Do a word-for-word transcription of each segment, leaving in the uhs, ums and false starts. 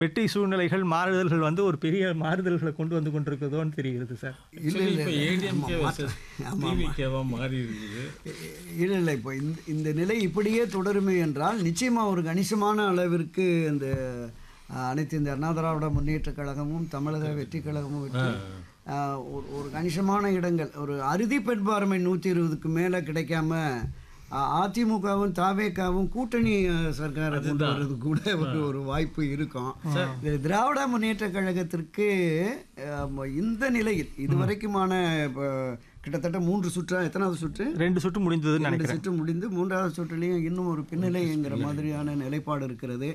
வெற்றி சூழ்நிலைகள் மாறுதல்கள் வந்து ஒரு பெரிய மாறுதல்களை கொண்டு வந்து கொண்டிருக்கிறதோன்னு தெரிகிறது சார். இல்லை இல்லை இப்போ ஏடிஎம்கே வர்சஸ் டிவிகேவா மாறி இருக்குது. இல்லை இல்லை இப்போ இந்த இந்த நிலை இப்படியே தொடருமே என்றால் நிச்சயமாக ஒரு கணிசமான அளவிற்கு இந்த அஹ், அனைத்து இந்த அண்ணா திராவிட முன்னேற்றக் கழகமும் தமிழக வெற்றி கழகமும் விட்டு அஹ், ஒரு ஒரு கணிசமான இடங்கள் ஒரு அறுதி பெண்பார்மை நூற்றி இருபதுக்கு மேலே கிடைக்காம அஹ், அதிமுகவும் தாவேக்காவும் கூட்டணி அஹ், சர்க்காரை கொண்டு வர்றது கூட ஒரு ஒரு வாய்ப்பு இருக்கும். இது திராவிட முன்னேற்றக் கழகத்திற்கு அஹ், இந்த நிலையில் இதுவரைக்குமான இப்போ கிட்டத்தட்ட மூன்று சுற்றா எத்தனாவது சுற்று ரெண்டு சுற்று முடிந்ததுன்னு ரெண்டு நினைக்கிறேன். சுற்று முடிந்து மூன்றாவது சுற்றுலையும் இன்னும் ஒரு பின்னலைங்கிற மாதிரியான நிலைப்பாடு இருக்கிறது.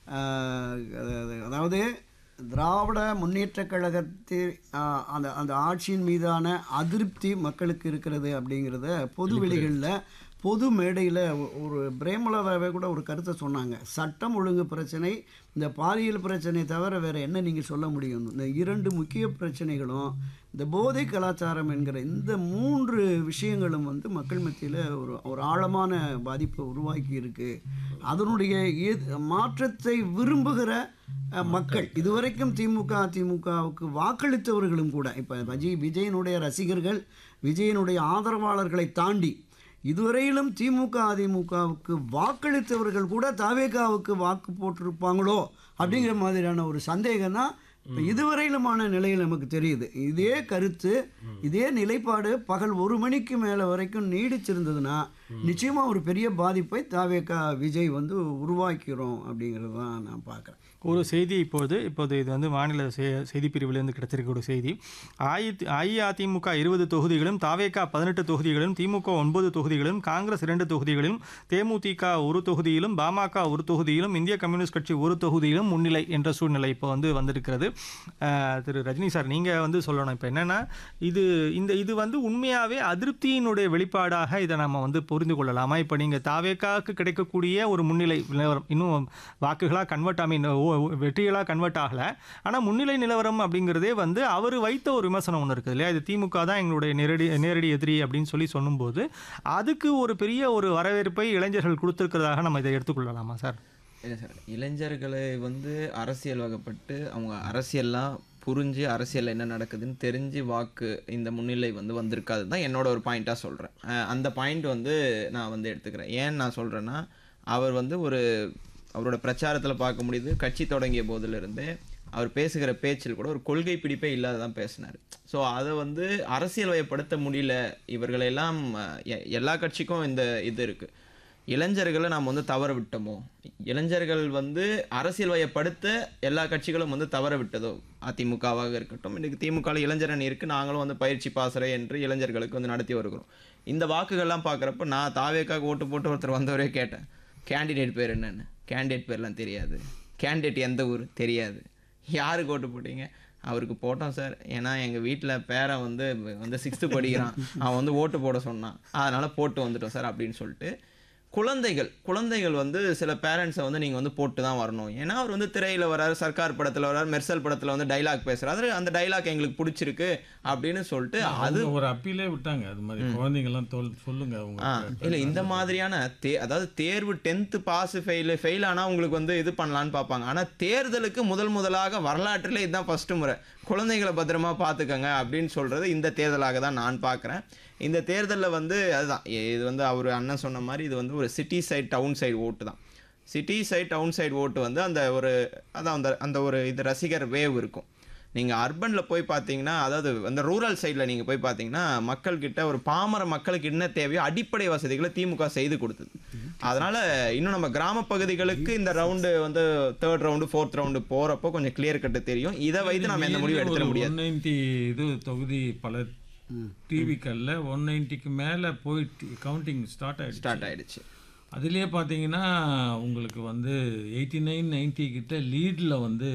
ஆஹ் அதாவது- அதாவது திராவிட முன்னேற்றக் கழகத்தில் ஆஹ் அந்த அந்த ஆட்சியின் மீதான அதிருப்தி மக்களுக்கு இருக்கிறது அப்படிங்கிறத பொது வெளிகளில் பொது மேடையில் ஒரு பிரேமலதாவே கூட ஒரு கருத்தை சொன்னாங்க. சட்டம் ஒழுங்கு பிரச்சனை, இந்த பாலியல் பிரச்சனை தவிர வேறு என்ன நீங்கள் சொல்ல முடியும்? இந்த இரண்டு முக்கிய பிரச்சனைகளும் இந்த போதை கலாச்சாரம் என்கிற இந்த மூன்று விஷயங்களும் வந்து மக்கள் மத்தியில் ஒரு ஒரு ஆழமான பாதிப்பை உருவாக்கி இருக்கு. அதனுடைய ஏ- மாற்றத்தை விரும்புகிற அஹ், மக்கள் இதுவரைக்கும் திமுக அதிமுகவுக்கு வாக்களித்தவர்களும் கூட இப்போ விஜய் விஜயனுடைய ரசிகர்கள் விஜயனுடைய ஆதரவாளர்களை தாண்டி இதுவரையிலும் திமுக அதிமுகவுக்கு வாக்களித்தவர்கள் கூட தாவேகாவுக்கு வாக்கு போட்டிருப்பாங்களோ அப்படிங்கிற மாதிரியான ஒரு சந்தேகம் தான் இப்போ இதுவரையிலுமான நிலையில் நமக்கு தெரியுது. இதே கருத்து இதே நிலைப்பாடு பகல் ஒரு மணிக்கு மேலே வரைக்கும் நீடிச்சிருந்ததுன்னா நிச்சயமாக ஒரு பெரிய பாதிப்பை தாவேகா விஜய் வந்து உருவாக்கிறோம் அப்படிங்கிறது தான் நான் பார்க்குறேன். ஒரு செய்தி இப்போது இப்போது இது வந்து மாநில செ- செய்திப்பிரிவிலிருந்து கிடைத்திருக்க ஒரு செய்தி. அஇ அஇஅதிமுக இருபது தொகுதிகளும் தாவேகா பதினெட்டு தொகுதிகளிலும் திமுக ஒன்பது தொகுதிகளிலும் காங்கிரஸ் இரண்டு தொகுதிகளிலும் தேமுதிக ஒரு தொகுதியிலும் பாமக ஒரு தொகுதியிலும் இந்திய கம்யூனிஸ்ட் கட்சி ஒரு தொகுதியிலும் முன்னிலை என்ற சூழ்நிலை இப்போ வந்து வந்திருக்கிறது. அஹ், திரு ரஜினி சார் நீங்கள் வந்து சொல்லணும் இப்போ என்னென்னா இது இந்த இது வந்து உண்மையாகவே அதிருப்தியினுடைய வெளிப்பாடாக இதை நம்ம வந்து புரிந்து கொள்ளலாமா? இப்போ நீங்கள் தாவேகாவுக்கு கிடைக்கக்கூடிய ஒரு முன்னிலை நிலவரம் இன்னும் வாக்குகளாக கன்வெர்ட் ஐ மீன் வெற்றிகளாக கன்வெர்ட் ஆகலை, ஆனால் முன்னிலை நிலவரம் அப்படிங்கிறதே வந்து அவர் வைத்த ஒரு விமர்சனம் ஒன்று இருக்குது இல்லையா? இது திமுக தான் எங்களுடைய நேரடி நேரடி எதிரி அப்படின்னு சொல்லி சொல்லும்போது அதுக்கு ஒரு பெரிய ஒரு வரவேற்பை இளைஞர்கள் கொடுத்துருக்கிறதாக நம்ம இதை எடுத்துக்கொள்ளலாமா சார்? இல்லை சார், இளைஞர்களை வந்து அரசியல் வகைப்பட்டு அவங்க அரசியல்லாம் புரிஞ்சு அரசியல் என்ன நடக்குதுன்னு தெரிஞ்சு வாக்கு இந்த முன்னிலை வந்து வந்திருக்காது தான் என்னோட ஒரு பாயிண்ட்டாக சொல்கிறேன். அந்த பாயிண்ட் வந்து நான் வந்து எடுத்துக்கிறேன். ஏன் நான் சொல்கிறேன்னா, அவர் வந்து ஒரு அவரோட பிரச்சாரத்தில் பார்க்க முடியுது, கட்சி தொடங்கிய போதிலிருந்தே அவர் பேசுகிற பேச்சில் கூட ஒரு கொள்கை பிடிப்பே இல்லாததான் பேசினார். ஸோ அதை வந்து அரசியல் வயப்படுத்த முடியல. இவர்களெல்லாம் எ- எல்லா கட்சிக்கும் இந்த இது இருக்குது. இளைஞர்களை நாம் வந்து தவற விட்டோமோ, இளைஞர்கள் வந்து அரசியல் வயப்படுத்த எல்லா கட்சிகளும் வந்து தவற விட்டதோ, அதிமுகவாக இருக்கட்டும், இன்றைக்கு திமுகவில் இளைஞர் அணி இருக்குது, நாங்களும் வந்து பயிற்சி பாசறை என்று இளைஞர்களுக்கு வந்து நடத்தி வருகிறோம். இந்த வாக்குகள்லாம் பார்க்குறப்ப நான் தாவேக்காக ஓட்டு போட்டு ஒருத்தர் வந்தவரே கேட்டேன், கேண்டிடேட் பேர் என்னன்னு. கேண்டிடேட் பேர்லாம் தெரியாது. கேண்டிடேட் எந்த ஊர் தெரியாது. யாருக்கு ஓட்டு போட்டீங்க? அவருக்கு போட்டோம் சார், ஏன்னா எங்கள் வீட்டில் பேரன் வந்து வந்து சிக்ஸ்த்து படிக்கிறான், அவன் வந்து ஓட்டு போட சொன்னான், அதனால் போட்டு வந்துட்டோம் சார் அப்படின்னு சொல்லிட்டு. குழந்தைகள் குழந்தைகள் வந்து சில பேரண்ட்ஸை வந்து நீங்கள் வந்து போட்டு தான் வரணும், ஏன்னா அவர் வந்து திரையில் வராரு, சர்க்கார் படத்தில் வராரு, மெர்சல் படத்தில் வந்து டைலாக் பேசுகிறாரு, அந்த டைலாக் எங்களுக்கு பிடிச்சிருக்கு அப்படின்னு சொல்லிட்டு அது அவங்க ஒரு அப்பீலே விட்டாங்க. அது மாதிரி குழந்தைங்கெல்லாம் தோல் சொல்லுங்க ஆ அவங்க. இல்லை, இந்த மாதிரியான தே அதாவது தேர்வு டென்த்து பாஸு ஃபெயிலு ஃபெயில் ஆனால் உங்களுக்கு வந்து இது பண்ணலான்னு பார்ப்பாங்க. ஆனால் தேர்தலுக்கு முதல் முதலாக வரலாற்றில் இதுதான் ஃபஸ்ட்டு முறை, குழந்தைகளை பத்திரமா பார்த்துக்கங்க அப்படின்னு சொல்கிறது இந்த தேர்தலாக தான் நான் பார்க்குறேன். இந்த தேர்தலில் வந்து அதுதான் இது வந்து அவர் அண்ணன் சொன்ன மாதிரி இது வந்து ஒரு சிட்டி சைட் டவுன் சைடு ஓட்டு தான். சிட்டி சைட் டவுன் சைடு ஓட்டு வந்து அந்த ஒரு அதான் அந்த அந்த ஒரு இது ரசிகர் வேவ் இருக்கும். நீங்கள் அர்பனில் போய் பார்த்தீங்கன்னா, அதாவது அந்த ரூரல் சைடில் நீங்கள் போய் பார்த்தீங்கன்னா மக்கள்கிட்ட ஒரு பாமர மக்களுக்கு என்ன தேவையோ அடிப்படை வசதிகளை திமுக செய்து கொடுத்தது. அதனால் இன்னும் நம்ம கிராம பகுதிகளுக்கு இந்த ரவுண்டு வந்து தேர்ட் ரவுண்டு ஃபோர்த் ரவுண்டு போகிறப்போ கொஞ்சம் கிளியர் கட்டு தெரியும். இதை வைத்து நம்ம எந்த முடிவு எடுத்துட முடியாது. ஒன் நைன்டி இது தொகுதி பல டிவிக்கல்ல ஒன் நைன்ட்டிக்கு மேலே போய் கவுண்டிங் ஸ்டார்ட் ஆகிடுச்சு ஸ்டார்ட் ஆகிடுச்சு. அதுலேயே பார்த்தீங்கன்னா உங்களுக்கு வந்து எயிட்டி நைன் நைன்ட்டி கிட்ட லீடில் வந்து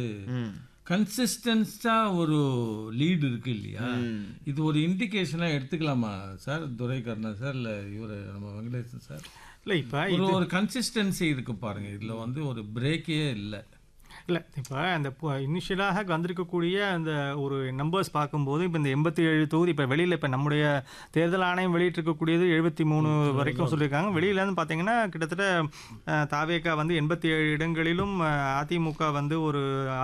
கன்சிஸ்டன்ஸாக ஒரு லீடு இருக்கு இல்லையா? இது ஒரு இண்டிகேஷனாக எடுத்துக்கலாமா சார்? துரைக்கண்ணன் சார் இல்லை இவர் நம்ம வெங்கடேசன் சார்? இல்லை இப்போ ஒரு ஒரு கன்சிஸ்டன்சி இருக்கு பாருங்க, இதில் வந்து ஒரு பிரேக்கே இல்லை. இல்லை இப்போ அந்த இனிஷியலாக வந்திருக்கக்கூடிய அந்த ஒரு நம்பர்ஸ் பார்க்கும்போது இப்போ இந்த எண்பத்தி ஏழு தொகுதி இப்போ வெளியில் இப்போ நம்முடைய தேர்தல் ஆணையம் வெளியிட்டிருக்கக்கூடியது எழுபத்தி மூணு வரைக்கும் சொல்லியிருக்காங்க. வெளியிலேருந்து பார்த்தீங்கன்னா கிட்டத்தட்ட தாவேகா வந்து எண்பத்தி ஏழு இடங்களிலும் அதிமுக வந்து ஒரு